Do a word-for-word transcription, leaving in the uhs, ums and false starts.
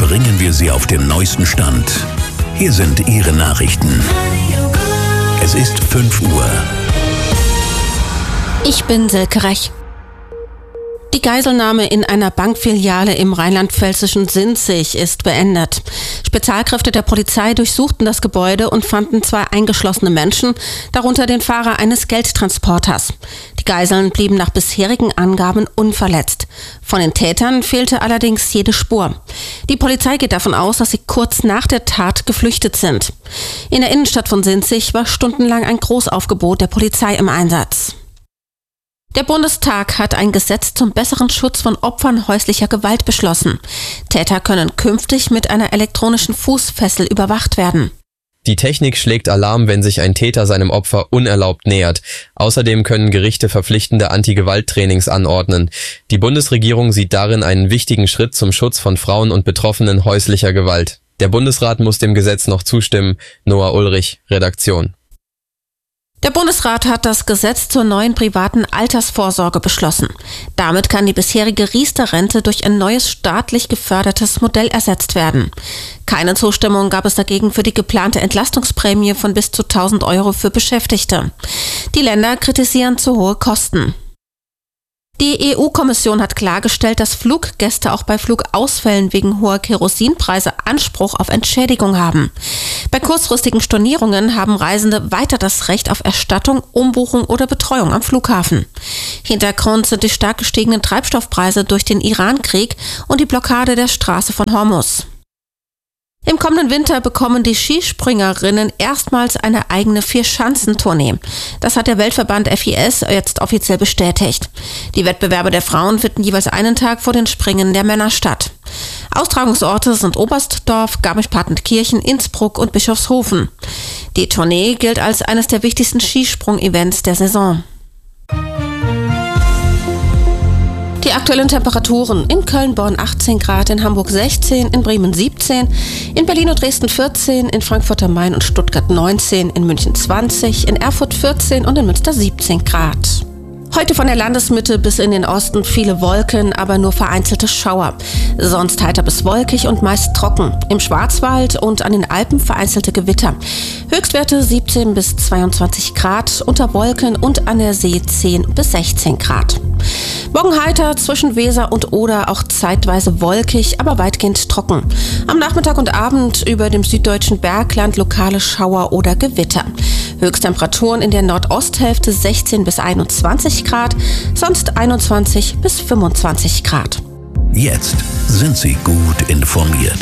bringen wir Sie auf den neuesten Stand. Hier sind Ihre Nachrichten. Es ist fünf Uhr. Ich bin Silke Rech. Die Geiselnahme in einer Bankfiliale im rheinland-pfälzischen Sinzig ist beendet. Spezialkräfte der Polizei durchsuchten das Gebäude und fanden zwei eingeschlossene Menschen, darunter den Fahrer eines Geldtransporters. Die Geiseln blieben nach bisherigen Angaben unverletzt. Von den Tätern fehlte allerdings jede Spur. Die Polizei geht davon aus, dass sie kurz nach der Tat geflüchtet sind. In der Innenstadt von Sinzig war stundenlang ein Großaufgebot der Polizei im Einsatz. Der Bundestag hat ein Gesetz zum besseren Schutz von Opfern häuslicher Gewalt beschlossen. Täter können künftig mit einer elektronischen Fußfessel überwacht werden. Die Technik schlägt Alarm, wenn sich ein Täter seinem Opfer unerlaubt nähert. Außerdem können Gerichte verpflichtende Anti-Gewalt-Trainings anordnen. Die Bundesregierung sieht darin einen wichtigen Schritt zum Schutz von Frauen und Betroffenen häuslicher Gewalt. Der Bundesrat muss dem Gesetz noch zustimmen. Noah Ulrich, Redaktion. Der Bundesrat hat das Gesetz zur neuen privaten Altersvorsorge beschlossen. Damit kann die bisherige Riester-Rente durch ein neues staatlich gefördertes Modell ersetzt werden. Keine Zustimmung gab es dagegen für die geplante Entlastungsprämie von bis zu tausend Euro für Beschäftigte. Die Länder kritisieren zu hohe Kosten. Die E U-Kommission hat klargestellt, dass Fluggäste auch bei Flugausfällen wegen hoher Kerosinpreise Anspruch auf Entschädigung haben. Bei kurzfristigen Stornierungen haben Reisende weiter das Recht auf Erstattung, Umbuchung oder Betreuung am Flughafen. Hintergrund sind die stark gestiegenen Treibstoffpreise durch den Iran-Krieg und die Blockade der Straße von Hormuz. Im kommenden Winter bekommen die Skispringerinnen erstmals eine eigene Vier-Schanzentournee. Das hat der Weltverband F I S jetzt offiziell bestätigt. Die Wettbewerbe der Frauen finden jeweils einen Tag vor den Springen der Männer statt. Austragungsorte sind Oberstdorf, Garmisch-Partenkirchen, Innsbruck und Bischofshofen. Die Tournee gilt als eines der wichtigsten Skisprung-Events der Saison. Die aktuellen Temperaturen: in Köln, Bonn achtzehn Grad, in Hamburg sechzehn, in Bremen siebzehn, in Berlin und Dresden vierzehn, in Frankfurt am Main und Stuttgart neunzehn, in München zwanzig, in Erfurt vierzehn und in Münster siebzehn Grad. Heute von der Landesmitte bis in den Osten viele Wolken, aber nur vereinzelte Schauer. Sonst heiter bis wolkig und meist trocken. Im Schwarzwald und an den Alpen vereinzelte Gewitter. Höchstwerte siebzehn bis zweiundzwanzig Grad, unter Wolken und an der See zehn bis sechzehn Grad. Morgen heiter, zwischen Weser und Oder auch zeitweise wolkig, aber weitgehend trocken. Am Nachmittag und Abend über dem süddeutschen Bergland lokale Schauer oder Gewitter. Höchsttemperaturen in der Nordosthälfte sechzehn bis einundzwanzig Grad, sonst einundzwanzig bis fünfundzwanzig Grad. Jetzt sind Sie gut informiert.